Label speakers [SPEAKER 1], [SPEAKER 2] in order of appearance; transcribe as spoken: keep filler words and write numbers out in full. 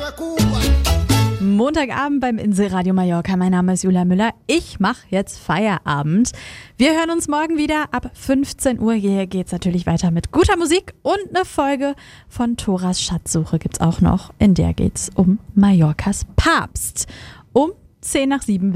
[SPEAKER 1] Montagabend beim Inselradio Mallorca. Mein Name ist Julia Müller. Ich mache jetzt Feierabend. Wir hören uns morgen wieder ab fünfzehn Uhr. Hier geht's natürlich weiter mit guter Musik und eine Folge von Thoras Schatzsuche gibt's auch noch. In der geht's um Mallorcas Papst. Um zehn nach sieben.